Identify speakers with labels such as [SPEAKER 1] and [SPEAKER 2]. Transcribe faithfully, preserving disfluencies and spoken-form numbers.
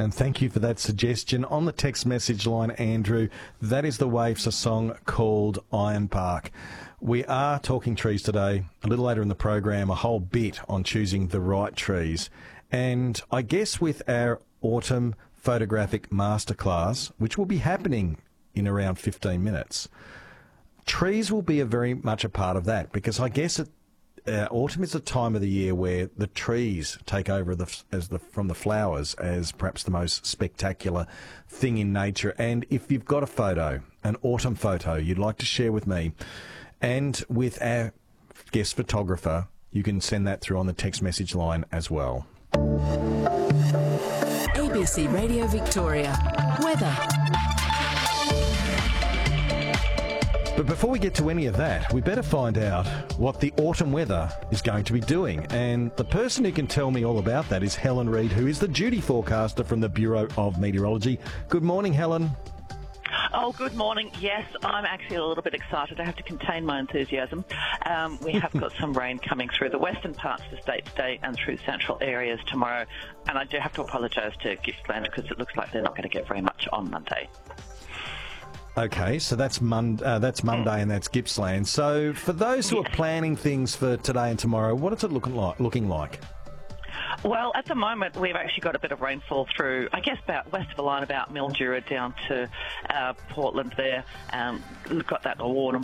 [SPEAKER 1] And thank you for that suggestion. On the text message line, Andrew, that is the Waves, a song called Iron Park. We are talking trees today. A little later in the program, a whole bit on choosing the right trees. And I guess with our autumn photographic masterclass, which will be happening in around fifteen minutes, trees will be a very much a part of that, because I guess it, uh, autumn is the time of the year where the trees take over the, as the, from the flowers as perhaps the most spectacular thing in nature. And if you've got a photo, an autumn photo you'd like to share with me and with our guest photographer, you can send that through on the text message line as well.
[SPEAKER 2] A B C Radio Victoria. Weather.
[SPEAKER 1] But before we get to any of that, we better find out what the autumn weather is going to be doing. And the person who can tell me all about that is Helen Reid, who is the duty forecaster from the Bureau of Meteorology. Good morning, Helen.
[SPEAKER 3] Oh, good morning. Yes, I'm actually a little bit excited. I have to contain my enthusiasm. Um, we have got some rain coming through the western parts of the state today and through central areas tomorrow. And I do have to apologise to Gippsland because it looks like they're not going to get very much on Monday.
[SPEAKER 1] Okay, so that's, Mon- uh, that's Monday and that's Gippsland. So for those who
[SPEAKER 3] Yes.
[SPEAKER 1] are planning things for today and tomorrow, what is it looking like? Looking like?
[SPEAKER 3] Well, at the moment, we've actually got a bit of rainfall through, I guess, about west of the line, about Mildura down to uh, Portland there. Um, we've got that Warrnambool